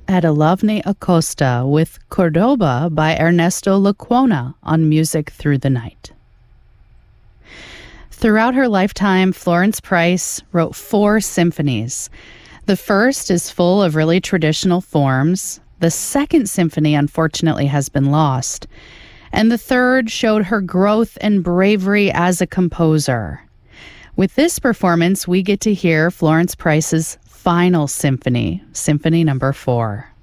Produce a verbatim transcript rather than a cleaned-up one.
Adelavne Acosta with Cordoba by Ernesto Lecuona on Music Through the Night. Throughout her lifetime, Florence Price wrote four symphonies. The first is full of really traditional forms. The second symphony, unfortunately, has been lost. And the third showed her growth and bravery as a composer. With this performance, we get to hear Florence Price's final symphony, Symphony Number Four.